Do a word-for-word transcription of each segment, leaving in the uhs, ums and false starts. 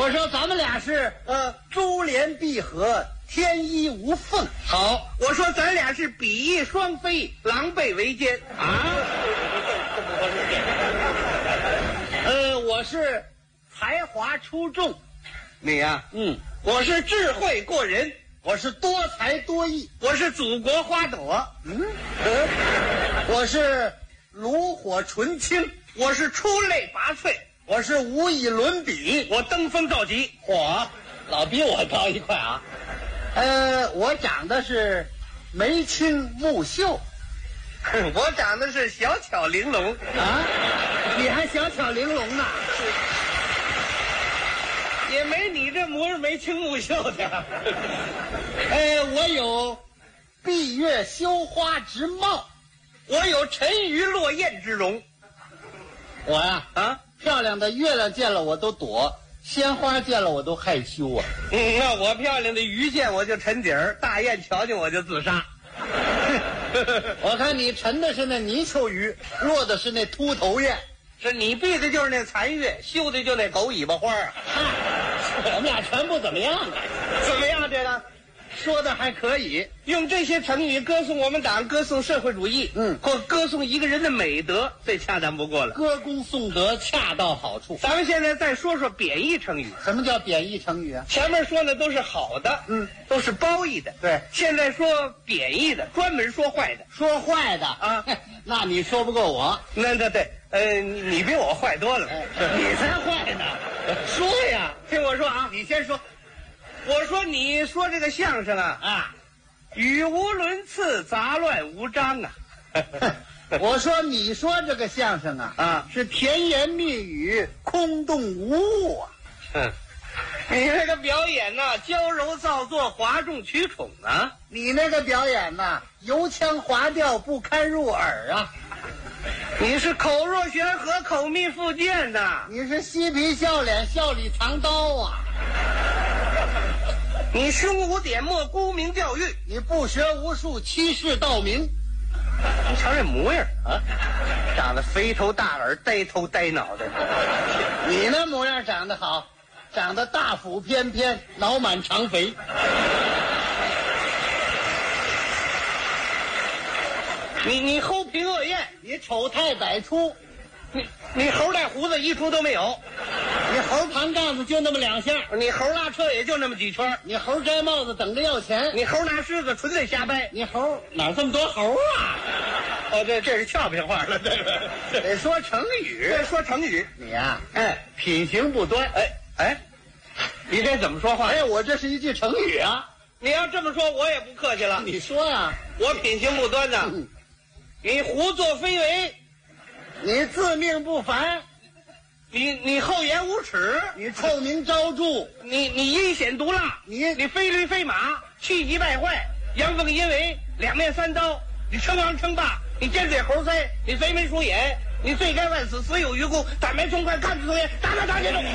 我说咱们俩是呃珠联璧合，天衣无缝。 好，我说咱俩是比翼双飞，狼狈为奸啊！ 呃，我是才华出众， 你呀、啊， 嗯， 我是智慧过人， 我是多才多艺， 我是祖国花朵， 嗯，呃，我是炉火纯青， 我是出类拔萃， 我是无以伦比， 我登峰造极。 嚯，老比我高一块啊！呃，我长得是眉清目秀， 我长得是小巧玲珑啊，你还小巧玲珑呢， 也没你这模样眉清目秀的。 呃，我有闭月羞花之貌， 我有沉鱼落雁之容。 我呀啊，漂亮的月亮见了我都躲，鲜花见了我都害羞啊。 嗯，那我漂亮的鱼见我就沉底儿，大雁瞧见我就自杀。 我看你沉的是那泥鳅鱼，落的是那秃头雁。 是你避的就是那残月，绣的就那狗尾巴花啊！ 我们俩全不怎么样啊， 怎么样？这个说的还可以， 用这些成语歌颂我们党，歌颂社会主义， 嗯， 或歌颂一个人的美德，最恰当不过了。 歌功颂德，恰到好处。 咱们现在再说说贬义成语。 什么叫贬义成语啊？ 前面说的都是好的， 嗯， 都是褒义的。 对， 现在说贬义的，专门说坏的。 说坏的啊， 那你说不过我。 那那对，呃，你你比我坏多了。 哎，你才坏呢！ 说呀，听我说啊，你先说。我说你说这个相声啊啊， 语无伦次，杂乱无章啊。 我说你说这个相声啊啊是甜言蜜语，空洞无物啊。 哼，你那个表演呐、啊，娇柔造作，哗众取宠啊。 你那个表演呐、啊，油腔滑调，不堪入耳啊。 你是口若悬河，口蜜腹剑呐。 你是嬉皮笑脸，笑里藏刀啊。 你胸无点墨，沽名钓誉， 你不学无术，欺世盗名。 你瞧这模样啊，长得肥头大耳，呆头呆脑的。 你那模样长得好，长得大腹翩翩，脑满肠肥。 你你齁贫恶艳， 你丑态百出， 你你猴带胡子一出都没有， 你猴盘杠子就那么两下， 你猴拉车也就那么几圈， 你猴摘帽子等着要钱， 你猴拿狮子纯粹瞎掰， 你猴哪这么多猴啊？ 哦，这这是俏皮话了，对吧？ 得说成语， 对，说成语。 你呀、啊， 哎， 品行不端， 哎哎，你这怎么说话？ 哎，我这是一句成语啊。 你要这么说，我也不客气了。 你说呀、啊， 我品行不端的。嗯，你胡作非为， 你自命不凡， 你你厚颜无耻， 你臭名昭著， 你你阴险毒辣， 你你非驴非马，气急败坏，阳奉阴违，两面三刀，你称王称霸，你尖嘴猴腮，你贼眉鼠眼，你罪该万死，死有余辜，胆白痛快，看不出眼，打打打这种。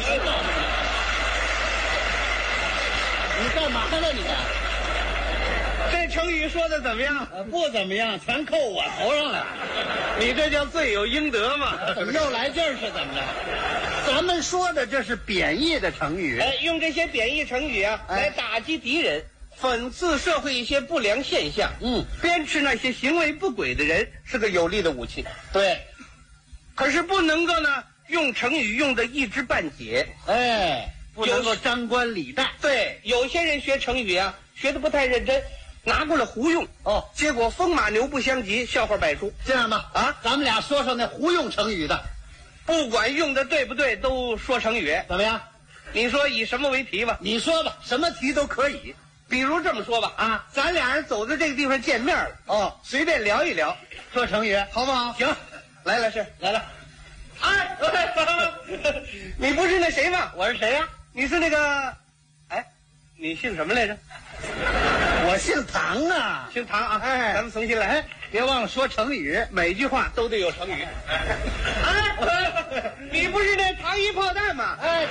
你干嘛呢你？ 这成语说的怎么样？ 呃，不怎么样，全扣我头上了。 你这叫罪有应得嘛？ 怎么又来劲儿是怎么着？咱们说的这是贬义的成语， 哎，用这些贬义成语啊， 哎、 来打击敌人，讽刺社会一些不良现象， 嗯， 鞭笞那些行为不轨的人，是个有力的武器。 对， 可是不能够呢，用成语用的一知半解， 哎，不能够张冠李戴。 对，有些人学成语啊，学的不太认真。拿过来胡用哦， 结果风马牛不相及，笑话百出。 这样吧，啊，咱们俩说说那胡用成语的， 不管用的对不对，都说成语， 怎么样？ 你说以什么为题吧？ 你说吧，什么题都可以。 比如这么说吧，啊，咱俩人走到这个地方见面了， 哦， 随便聊一聊， 说成语好不好？ 行，来了是来了。 哎，你不是那谁吗？ 我是谁呀、啊？ 你是那个，哎，你姓什么来着？ 我姓唐啊， 姓唐啊！ 哎， 咱们重新来， 哎，别忘了说成语， 每句话都得有成语。哎，你不是那糖衣炮弹吗？ 哎，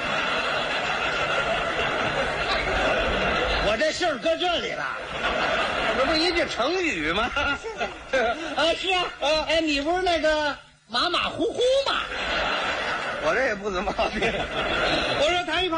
我这姓搁这里了， 这不一句成语吗？ 啊，是啊，啊，哎，你不是那个马马虎虎吗？ 我这也不怎么毛病。我说糖衣炮。